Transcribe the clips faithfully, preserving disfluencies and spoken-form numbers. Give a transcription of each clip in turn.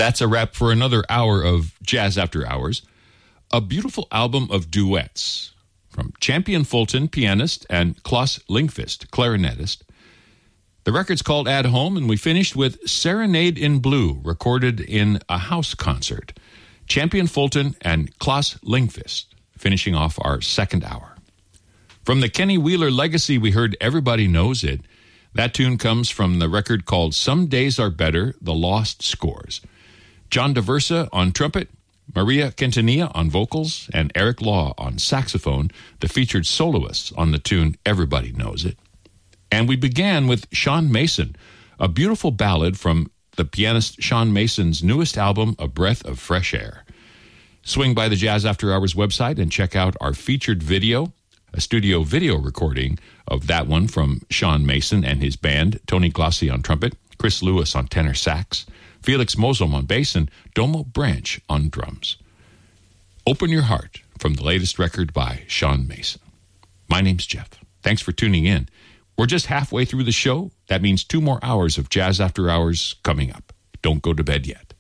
That's a wrap for another hour of Jazz After Hours. A beautiful album of duets from Champion Fulton, pianist, and Klaus Lingqvist, clarinetist. The record's called At Home, and we finished with Serenade in Blue, recorded in a house concert. Champion Fulton and Klaus Lingqvist, finishing off our second hour. From the Kenny Wheeler legacy, we heard Everybody Knows It. That tune comes from the record called Some Days Are Better, The Lost Scores. John DeVersa on trumpet, Maria Quintanilla on vocals, and Eric Law on saxophone, the featured soloists on the tune Everybody Knows It. And we began with Sean Mason, a beautiful ballad from the pianist Sean Mason's newest album, A Breath of Fresh Air. Swing by the Jazz After Hours website and check out our featured video, a studio video recording of that one from Sean Mason and his band, Tony Glossi on trumpet, Chris Lewis on tenor sax, Felix Moslem on bass, and Domo Branch on drums. Open Your Heart from the latest record by Sean Mason. My name's Jeff. Thanks for tuning in. We're just halfway through the show. That means two more hours of Jazz After Hours coming up. Don't go to bed yet.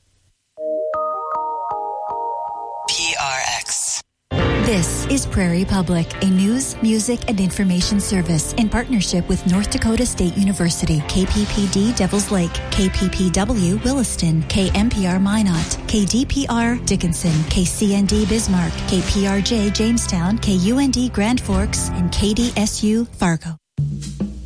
P R X. This is Prairie Public, a news, music, and information service in partnership with North Dakota State University, K P P D Devils Lake, K P P W Williston, K M P R Minot, K D P R Dickinson, K C N D Bismarck, K P R J Jamestown, K U N D Grand Forks, and K D S U Fargo.